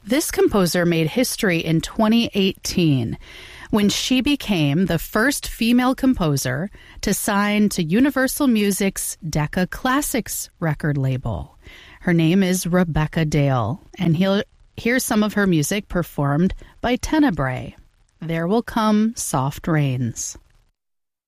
This composer made history in 2018 when she became the first female composer to sign to Universal Music's Decca Classics record label. Her name is Rebecca Dale, and here's some of her music performed by Tenebrae. There Will Come Soft Rains.